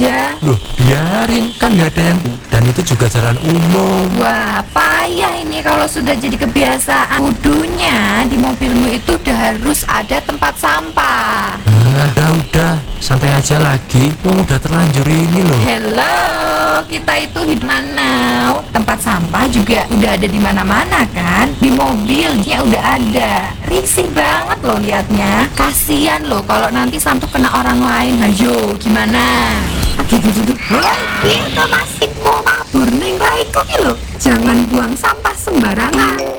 aja. Loh, biarin, kan nggak ada yang, dan itu juga jalan umum. Wah, payah ini kalau sudah jadi kebiasaan. Kudunya di mobilmu itu udah harus ada tempat sampah. Udah, santai aja lagi. Udah terlanjur ini loh. Hello, kita itu di mana? Tempat sampah juga udah ada di mana-mana kan? Di mobilnya udah ada. Risih banget loh liatnya. Kasian loh kalau nanti sampai kena orang lain. Ayo, gimana? Aduh. Woi, kita masih mau kabur ning raiku ki lho. Jangan buang sampah sembarangan.